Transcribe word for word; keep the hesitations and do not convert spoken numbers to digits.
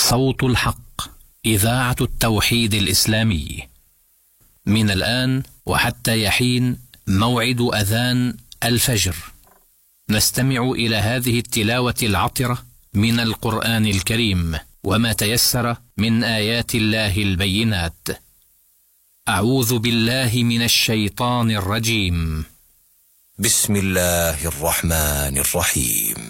صوت الحق، إذاعة التوحيد الإسلامي. من الآن وحتى يحين موعد أذان الفجر، نستمع إلى هذه التلاوة العطرة من القرآن الكريم وما تيسر من آيات الله البينات. أعوذ بالله من الشيطان الرجيم. بسم الله الرحمن الرحيم.